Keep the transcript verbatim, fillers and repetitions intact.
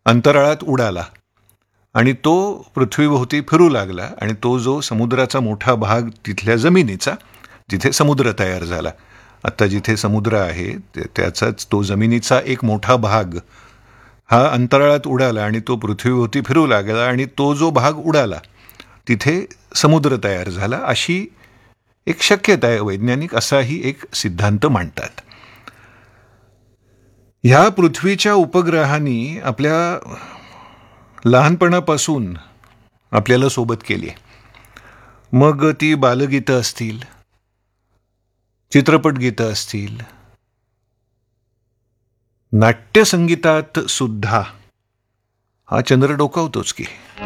अंतराळात उडाला आणि तो पृथ्वीभोवती फिरू लागला आणि तो जो समुद्राचा मोठा भाग तिथल्या जमिनीचा, जिथे समुद्र तयार झाला, आता जिथे समुद्र आहे त्याचाच तो जमिनीचा एक मोठा भाग हा अंतराळात उडाला आणि तो पृथ्वीभोवती फिरू लागला आणि तो जो भाग उडाला तिथे समुद्र तयार झाला, अशी एक शक्यता आहे. वैज्ञानिक असाही एक सिद्धांत मांडतात. ह्या पृथ्वीच्या उपग्रहांनी आपल्या लहानपणापासून आपल्याला सोबत केली आहे. मग ती बालगीतं असतील, चित्रपट गीतं असतील, नाट्यसंगीतात सुद्धा हा चंद्र डोकावतोच की.